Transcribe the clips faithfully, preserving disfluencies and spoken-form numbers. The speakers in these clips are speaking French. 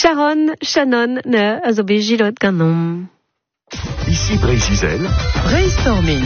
Sharon, Shannon, ne, a zo bet jilot ganom. Ici Brézizel. Brainstorming.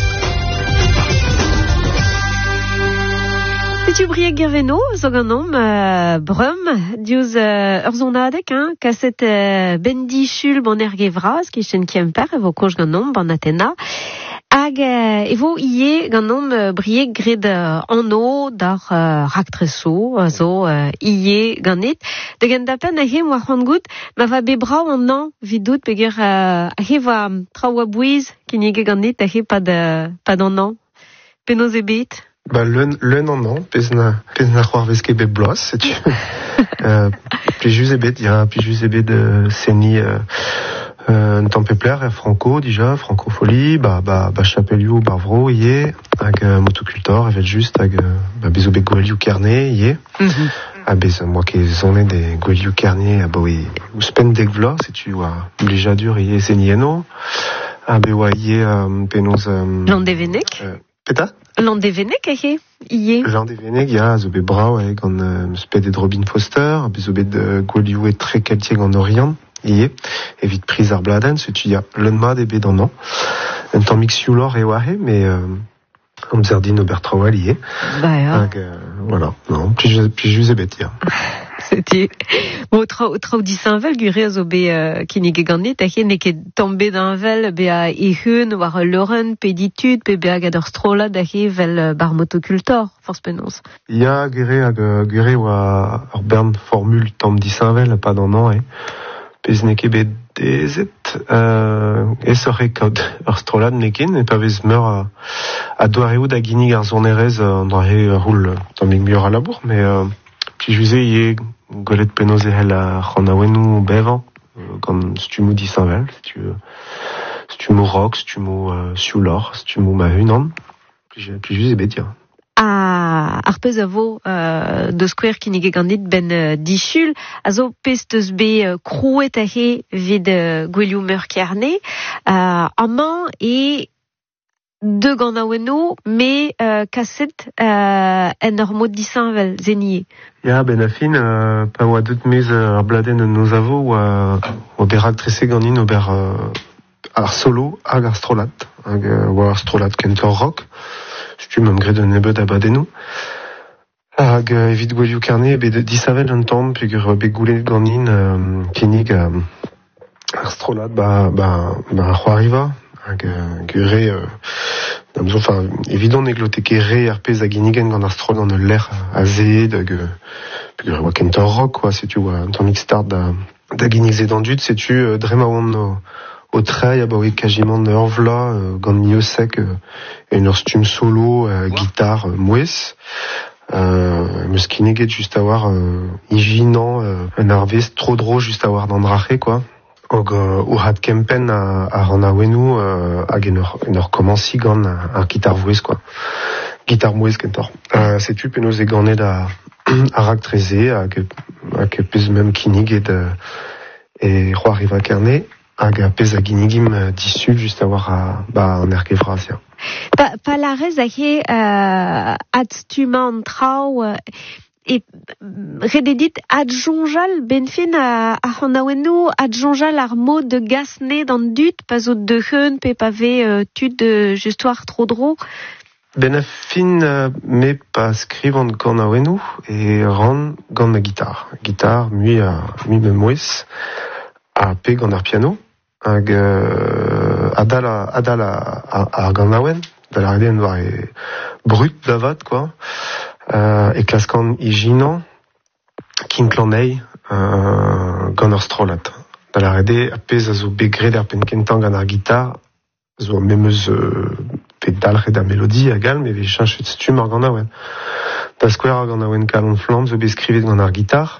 Tu brieg gerveno, zo ganom, euh, brum, diouz euh, ur zonadek, hein, kaset euh, bendi chul bon ergevraz, ki chen kemper, evo koj ganom, ban atena, hag euh, evo ie ganom euh, brieg gred euh, anno dar euh, raktreso, euh, zo euh, ie ganit, de gendapen a he moa c'hangout, ma va bebrao an an vidout peger euh, a he va traoua bouiz ki nige ganit a he pad, euh, pad an an, penoz ebet. Bah, le, le non, non, pez na, pez na c'hoar vez ket bet bloaz, setu. euh, plijus ebet, ya, plijus ebet de seni, euh, euh, un temps pepler, er Franco, déjà, Francofolie, bah, bah, bah, chapelioù, barvro, yé, hag, euh, motocultor, evet just, hag, euh, bah, bezo bet gwelioù kerne, yé. Mm-hmm. Ah, bez, moi, ket zonet de gwelioù kerne, ah, bah, oui, ou spen deg vla, setu, oa, blijadur, yé, seni eno. Ah, bah, oa, yé, euh, penoz, euh, Landevenek? euh, peta? Landevenek a he, ie. Landevenek, ya, zo bet brao e gant euh, sped ed Robin Foster, zo bet de gwelioù e tre kaltieg an Orient, ie, evit priz ar bladen, setu ya leun mat e bet an an. Un tamm mixioù lor e oa he, me euh, amzerdin ober traoal ie. Ba ya. Hag, euh, voilà, non, plijus plijus e bet, ya. C'était bon trau trau disanvel gure zo be uh, kinige ganit a he ne ket tombe d'anvel be a ehun war Lauren péditude pe be a gador strola da he vel uh, bar motocultor force penons. Ya gure hag euh, gure oa ur bern formule tamm disanvel pa d'an an, e. Pez ne ket bet dezet, euh, e sorre kaout ur strolad ne ken, e pa vez meur a, a doareoù da ginig ar zonerez an dra he roul tamm eg muur a labour, mais euh, plijus e ie golet penoz e hel a c'hanaouenou bevan, euh, gant stumou disanvel, stu, stumou rock, stumou euh, siulor, stumou ma hunan, plijus e bet, ya. A ar pez a vo uh, de skwer kinige ganit ben uh, dichul a zo pez teus be uh, krouet a he vid uh, gwelioù meur kerne uh, amañ e de gant aoueno, me euh, kaset euh, en ur mod disanvel zenie. Ya, ben a fin, euh, pa oa deut mez euh, ar bladen un noz avo oa ober ak trese ganin ober euh, ar solo hag ar strolat, hag euh, oa ar strolat kentor rock, stu m'am gret un ebet abadennou. Hag euh, evit gwelioù kerne, bet disanvel un tamm, peogwir bet goulet ganin euh, kinig euh, ar strolat, ba, ba, ba ar c'hoariva, hag euh, gure... Euh, Enfin, évident neglote ket re ar pez a ginigen gant ar strol gant l'air a zed, hag peogwir oa kentor rock, quoi, setu oa un tamm start da, da ginig zed an dud, setu euh, dremaouan o, o treiñ, a ba oe kajimant ur vla, euh, gant miosek, euh, en ur stum solo, euh, guitar, euh, mouez, euh, meus kineget just a war euh, ijinan, euh, un ar vez tro dro just a war d'an drache, quoi. Og uh, o had kempen a, a ran aouenou uh, hag en ur, en ur komansi gant ar gitar vouez, quoi. Gitar mouez kentor. Uh, setu penoz e ganet a, a rak treze hag, hag pez mem kiniget uh, e c'hoariva kerne hag a pez a ginigim uh, disul just a war a, ba, an ergevraz, ya. Pa, pa la rez a he uh, adstuman trao uh, et rededit adjonjal benfin a, a c'hanaouenou adjonjal ar mod de gasne d'an dut pa zo de heun pe pa ve euh, tud de justoir tro dro. Ben a fin uh, me pa skrivant gant aouenou e ran gant ma gitar. Gitar, mui a mui me mouez a pe gant ar piano hag uh, adal a, adal a, a, a gant aouen, dal ar eden war e brut davad, quoi. Uh, e klaskan ijinan kinklanei uh, gant ur strolat. Dal ar ede a pez a zo begret ar penkentan gant ar gitar, zo memeus uh, pe dalret a melodi a gal, me ve cheñchet stum ar gant aouen. Da skouer ar gant aouen kalon flam zo beskrivet gant ar gitar,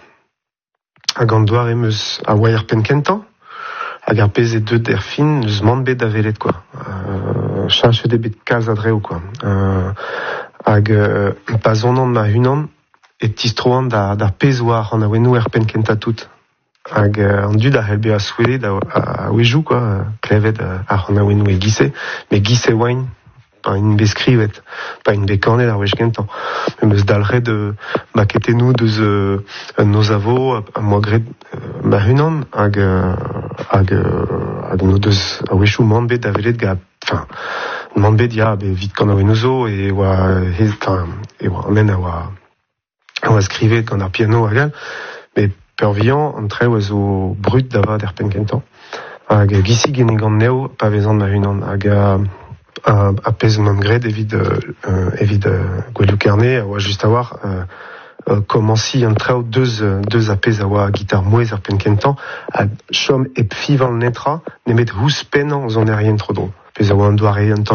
a gant doar emeus a oa ar penkentan, hag ar pez e deud er fin eus mant bet da velet, quoi. Uh, cheñchet e bet kalz adreo, quoi. Uh, hag euh, pa zonan ma hunan et tistroan da, da pez war an aouenou er penkenta tout. Hag euh, an dud a helbe a souelet a, a, a ouejou, quoi, klevet ar an aouenou e gise, me gise oain, pa in beskrivet, pa in bekanet ar wech kentan. Me meus dalret de maketenou deus euh, noz avo, a moa gret, euh, ma hunan hag euh, hag euh, hag no deus a wechou manbet da velet ga enfin manbet ya be vit kan a wenozo e oa hez enfin e oa amen a oa a oa skrivet gant ar piano hag al me per vian an tre oa zo brut dava der pen kentan hag gisi gene gant neo pa vezan ma hunan hag a a, a pez man gred evit euh, evit euh, gwellou kerne a oa just a war euh, Uh, komansi an trao deus, deus apez a oa gitar mouez ar pen kentan a chom ep fivan netra nemet hous penan zon erien tro dron. Pez a oa an doare an